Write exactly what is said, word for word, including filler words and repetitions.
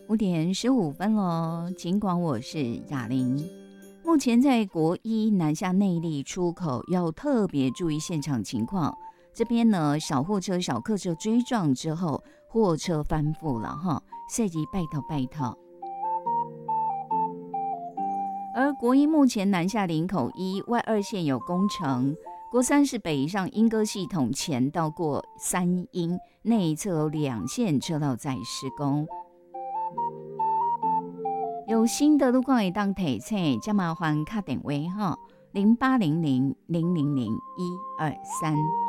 五点十五分喽，尽管我是雅玲。目前在国一南下内壢出口要特别注意现场情况。这边呢，小货车、小客车追撞之后，货车翻覆了哈，涉及拜托拜托。而国一目前南下林口一外二线有工程，国三是北上莺歌系统前到过三莺内侧有两线车道在施工。有新的路况会当提醒，加麻烦打电话哈，零八零零零零零一二三。